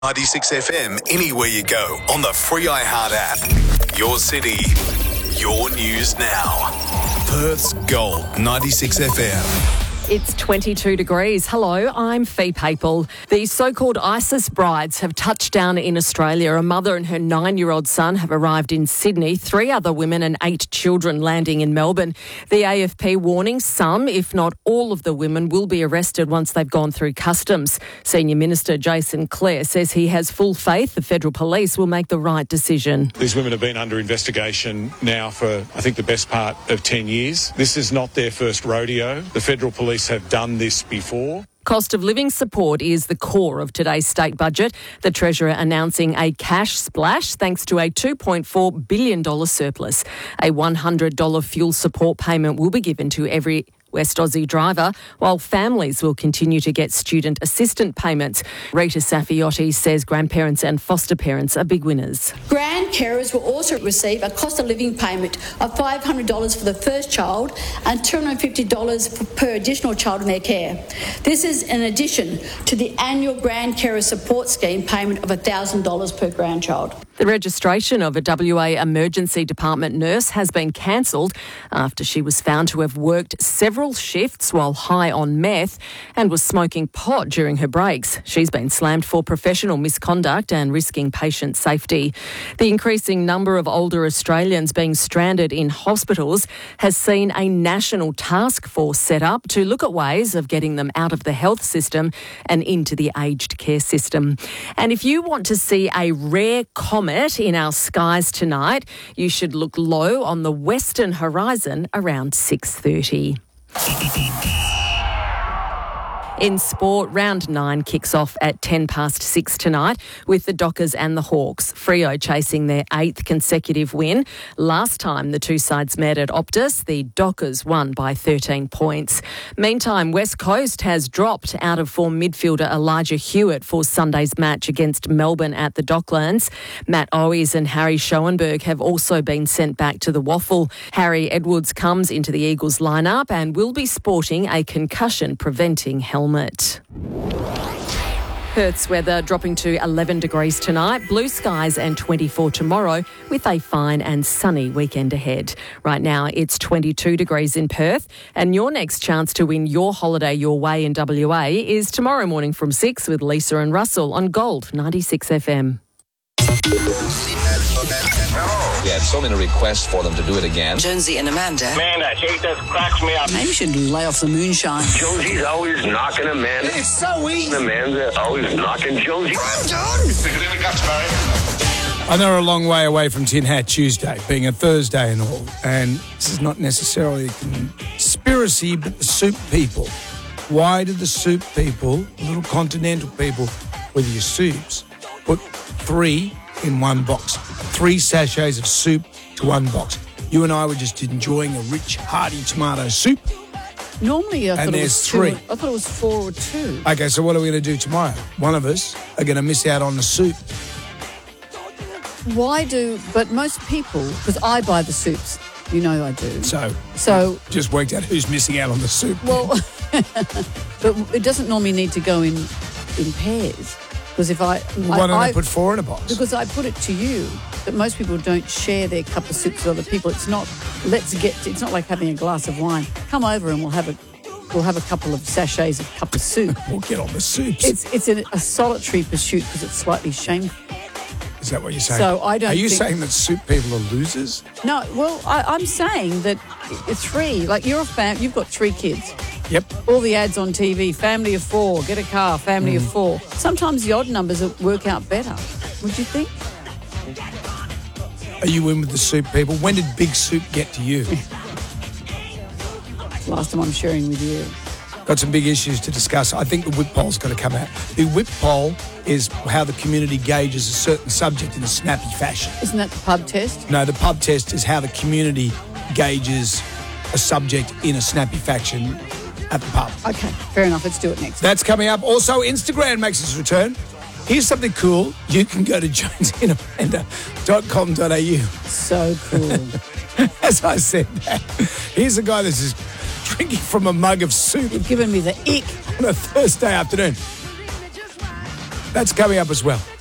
96 FM anywhere you go on the free iHeart app. Your city, your news now. Perth's Gold 96 FM. It's 22 degrees. Hello, I'm Fee Papel. The so-called ISIS brides have touched down in Australia. A mother and her 9-year-old son have arrived in Sydney. 3 other women and 8 children landing in Melbourne. The AFP warning some, if not all of the women, will be arrested once they've gone through customs. Senior Minister Jason Clare says he has full faith the federal police will make the right decision. These women have been under investigation now for, I think, the best part of 10 years. This is not their first rodeo. The federal police have done this before. Cost of living support is the core of today's state budget. The Treasurer announcing a cash splash thanks to a $2.4 billion surplus. A $100 fuel support payment will be given to every West Aussie driver, while families will continue to get student assistant payments. Rita Safiotti says grandparents and foster parents are big winners. Grand carers will also receive a cost of living payment of $500 for the first child and $250 per additional child in their care. This is in addition to the annual Grand Carer Support Scheme payment of $1,000 per grandchild. The registration of a WA Emergency Department nurse has been cancelled after she was found to have worked several shifts while high on meth and was smoking pot during her breaks. She's been slammed for professional misconduct and risking patient safety. The increasing number of older Australians being stranded in hospitals has seen a national task force set up to look at ways of getting them out of the health system and into the aged care system. And if you want to see a rare comet in our skies tonight, you should look low on the western horizon around 6:30. In sport, round 9 kicks off at 6:10 tonight with the Dockers and the Hawks. Freo chasing their 8th consecutive win. Last time the two sides met at Optus, the Dockers won by 13 points. Meantime, West Coast has dropped out of form midfielder Elijah Hewitt for Sunday's match against Melbourne at the Docklands. Matt Owies and Harry Schoenberg have also been sent back to the Waffle. Harry Edwards comes into the Eagles lineup and will be sporting a concussion-preventing helmet. Perth's weather dropping to 11 degrees tonight, blue skies and 24 tomorrow with a fine and sunny weekend ahead. Right now it's 22 degrees in Perth and your next chance to win your holiday your way in WA is tomorrow morning from 6 with Lisa and Russell on Gold 96 FM. We had so many requests for them to do it again. Jonesy and Amanda. Man, that hate that cracks me up. Maybe you should lay off the moonshine. Jonesy's always knocking Amanda. It's so easy. Amanda always knocking Jonesy. I'm done. I know we're a long way away from Tin Hat Tuesday, being a Thursday and all, and this is not necessarily a conspiracy, but the soup people. Why do the soup people, the little continental people with your soups, put 3 in one box? 3 sachets of soup to one box. You and I were just enjoying a rich, hearty tomato soup. Normally, I thought it was 3. I thought it was 4 or 2. Okay, so what are we going to do tomorrow? One of us are going to miss out on the soup. But most people, because I buy the soups, you know I do. So just worked out who's missing out on the soup. Well, but it doesn't normally need to go in pairs. Because if why don't I put 4 in a box? Because I put it to you that most people don't share their cup of soup with other people. It's not it's not like having a glass of wine. Come over and we'll have a couple of sachets of cup of soup. We'll get on the soups. It's a solitary pursuit because it's slightly shameful. Is that what you're saying? So I don't. Are you saying that soup people are losers? No. Well, I'm saying that 3. Like you're a you've got 3 kids. Yep. All the ads on TV, family of 4, get a car, family of 4. Sometimes the odd numbers work out better. Would you think? Are you in with the soup people? When did Big Soup get to you? Last time I'm sharing with you. Got some big issues to discuss. I think the whip poll's got to come out. The whip poll is how the community gauges a certain subject in a snappy fashion. Isn't that the pub test? No, the pub test is how the community gauges a subject in a snappy fashion at the pub. Okay, fair enough. Let's do it next. That's coming up. Also, Instagram makes its return. Here's something cool. You can go to jonesyandamanda.com.au. So cool. As I said that, here's a guy that's just drinking from a mug of soup. You've given me the ick. On a Thursday afternoon. That's coming up as well.